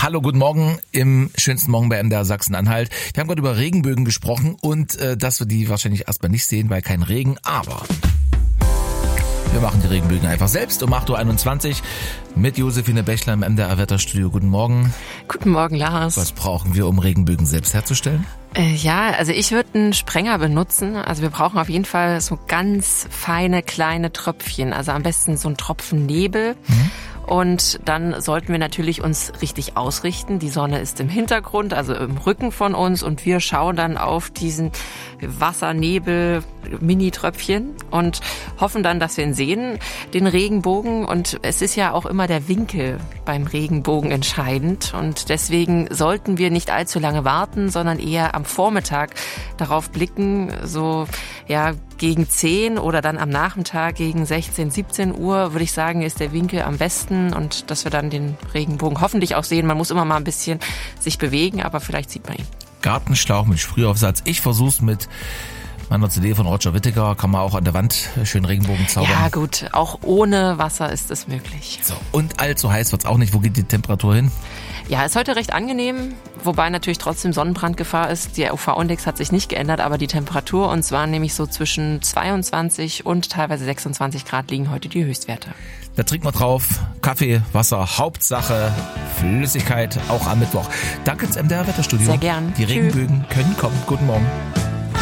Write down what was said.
Hallo, guten Morgen im schönsten Morgen bei MDR Sachsen-Anhalt. Wir haben gerade über Regenbögen gesprochen und dass wir die wahrscheinlich erstmal nicht sehen, weil kein Regen, aber wir machen die Regenbögen einfach selbst um 8.21 Uhr mit Josephine Bechler im MDR Wetterstudio. Guten Morgen. Guten Morgen, Lars. Was brauchen wir, um Regenbögen selbst herzustellen? Ja, also ich würde einen Sprenger benutzen. Also wir brauchen auf jeden Fall so ganz feine, kleine Tröpfchen. Also am besten so ein Tropfen Nebel. Und dann sollten wir natürlich uns richtig ausrichten. Die Sonne ist im Hintergrund, also im Rücken von uns. Und wir schauen dann auf diesen Wassernebel-Mini-Tröpfchen und hoffen dann, dass wir ihn sehen, den Regenbogen. Und es ist ja auch immer der Winkel beim Regenbogen entscheidend. Und deswegen sollten wir nicht allzu lange warten, sondern eher am Vormittag darauf blicken, so ja gegen 10 oder dann am Nachmittag gegen 16, 17 Uhr, würde ich sagen, ist der Winkel am besten und dass wir dann den Regenbogen hoffentlich auch sehen. Man muss immer mal ein bisschen sich bewegen, aber vielleicht sieht man ihn. Gartenschlauch mit Sprühaufsatz. Ich versuch's mit meiner CD von Roger Whittaker. Kann man auch an der Wand schön Regenbogen zaubern. Ja gut, auch ohne Wasser ist es möglich. So, und allzu heiß wird's auch nicht. Wo geht die Temperatur hin? Ja, ist heute recht angenehm, wobei natürlich trotzdem Sonnenbrandgefahr ist. Der UV-Index hat sich nicht geändert, aber die Temperatur, und zwar nämlich so zwischen 22 und teilweise 26 Grad liegen heute die Höchstwerte. Da trinken wir drauf. Kaffee, Wasser, Hauptsache Flüssigkeit, auch am Mittwoch. Danke ins MDR Wetterstudio. Sehr gern. Die Regenbögen können kommen. Guten Morgen.